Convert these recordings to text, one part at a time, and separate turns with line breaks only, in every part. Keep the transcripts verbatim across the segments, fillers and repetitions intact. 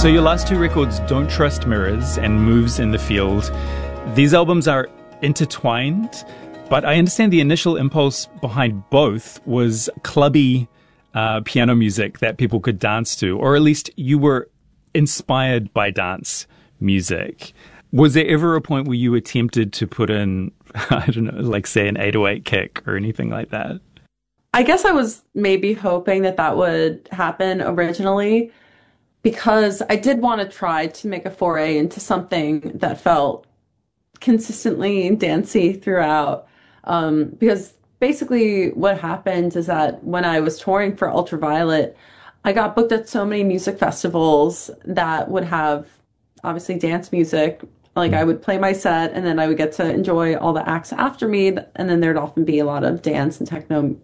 So your last two records, Don't Trust Mirrors and Moves in the Field, these albums are intertwined, but I understand the initial impulse behind both was clubby uh, piano music that people could dance to, or at least you were inspired by dance music. Was there ever a point where you attempted to put in, I don't know, like say an eight oh eight kick or anything like that?
I guess I was maybe hoping that that would happen originally, because I did want to try to make a foray into something that felt consistently dancey throughout. Um, because basically what happened is that when I was touring for Ultraviolet, I got booked at so many music festivals that would have obviously dance music. Like I would play my set and then I would get to enjoy all the acts after me. And then there'd often be a lot of dance and techno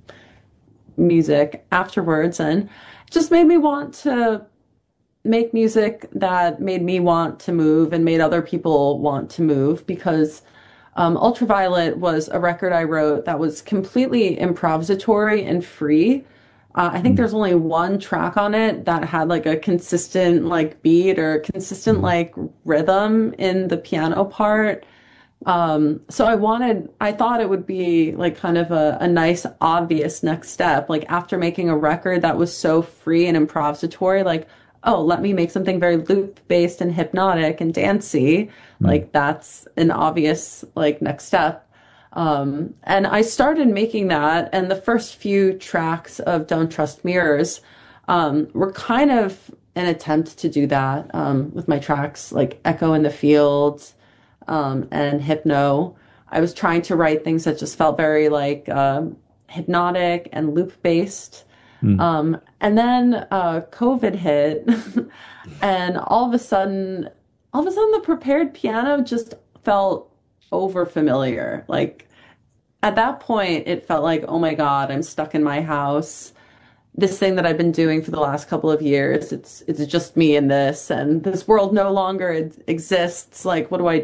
music afterwards. And it just made me want to make music that made me want to move and made other people want to move, because um, Ultraviolet was a record I wrote that was completely improvisatory and free. Uh, I think there's only one track on it that had like a consistent like beat or consistent like rhythm in the piano part. Um, so I wanted, I thought it would be like kind of a, a nice, obvious next step. Like after making a record that was so free and improvisatory, like, oh, let me make something very loop-based and hypnotic and dancey. Mm. Like that's an obvious like next step. Um, and I started making that, and the first few tracks of Don't Trust Mirrors um, were kind of an attempt to do that um, with my tracks like Echo in the Field um, and Hypno. I was trying to write things that just felt very like uh, hypnotic and loop-based. Mm. Um, and then uh, COVID hit, and all of a sudden, all of a sudden, the prepared piano just felt over familiar. Like at that point, it felt like, oh my God, I'm stuck in my house. This thing that I've been doing for the last couple of years, it's it's just me and this, and this world no longer exists. Like, what do I